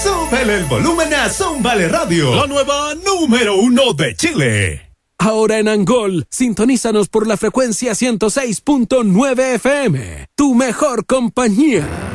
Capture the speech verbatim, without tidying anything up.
súbele el volumen a Zómbale Radio, la nueva número uno de Chile. Ahora en Angol, sintonízanos por la frecuencia ciento seis punto nueve F M, tu mejor compañía.